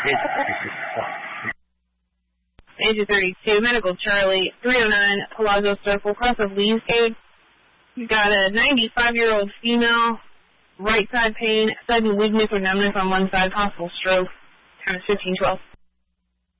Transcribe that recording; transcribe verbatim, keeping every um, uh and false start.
Age thirty-two, medical Charlie, three oh nine Palazzo Circle, cross of Lee's Gate. You've got a ninety-five-year-old female, right side pain, sudden weakness or numbness on one side, possible stroke, time is fifteen twelve.